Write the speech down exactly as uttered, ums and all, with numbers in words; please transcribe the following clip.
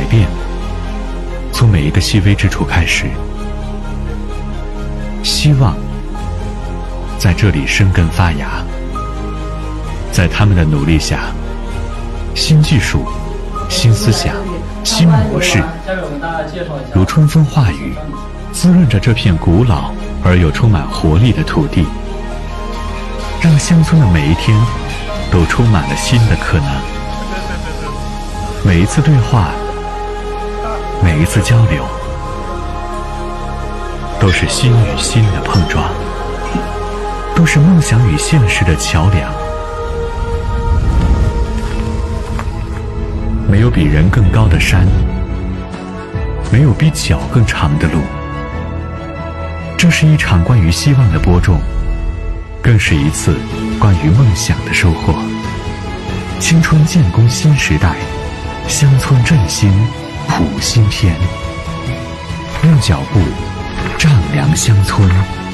变，从每一个细微之处开始。希望在这里生根发芽，在他们的努力下，新技术、新思想、新模式，如春风化雨，滋润着这片古老而又充满活力的土地，让乡村的每一天都充满了新的可能。每一次对话，每一次交流，都是心与心的碰撞，都是梦想与现实的桥梁。没有比人更高的山，没有比脚更长的路。这是一场关于希望的播种，更是一次关于梦想的收获。青春建功新时代，乡村振兴谱新篇，用脚步丈量乡村。